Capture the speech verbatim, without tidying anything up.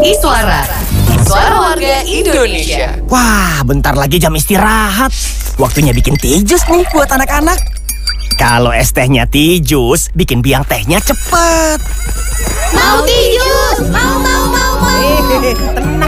Iswara, Suara Warga Indonesia. Wah, bentar lagi jam istirahat. Waktunya bikin teh jus nih buat anak-anak. Kalau es tehnya teh jus, bikin biang tehnya cepet. Mau teh jus, mau mau mau mau. Eh, tenang